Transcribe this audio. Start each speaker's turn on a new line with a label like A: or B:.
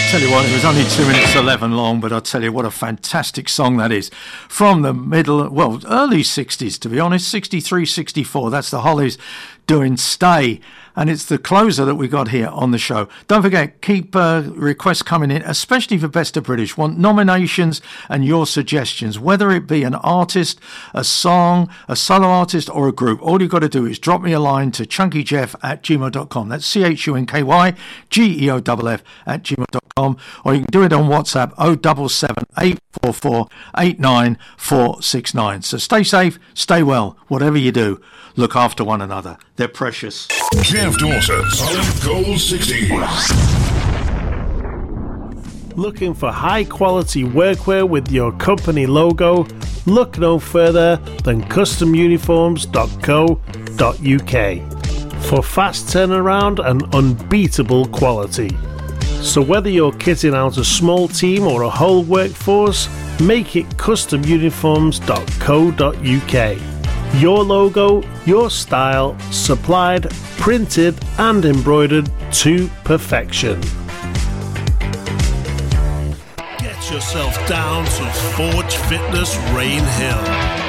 A: Tell you what, it was only 2 minutes 11 long, but I'll tell you what a fantastic song that is. From the early 60s, to be honest, 63, 64. That's the Hollies doing Stay. And it's the closer that we got here on the show. Don't forget, keep requests coming in, especially for Best of British. Want nominations and your suggestions, whether it be an artist, a song, a solo artist, or a group. All you've got to do is drop me a line to chunkyjeff@gmail.com. That's CHUNKYGEOFF@gmail.com. Or you can do it on WhatsApp 077 844 89469. So stay safe, stay well, whatever you do. Look after one another. They're precious.
B: Jeff Dawson, Solid Gold 60s.
C: Looking for high quality workwear with your company logo? Look no further than customuniforms.co.uk for fast turnaround and unbeatable quality. So whether you're kitting out a small team or a whole workforce, make it customuniforms.co.uk. Your logo, your style, supplied, printed and embroidered to perfection. Get yourself down to Forge Fitness Rain Hill.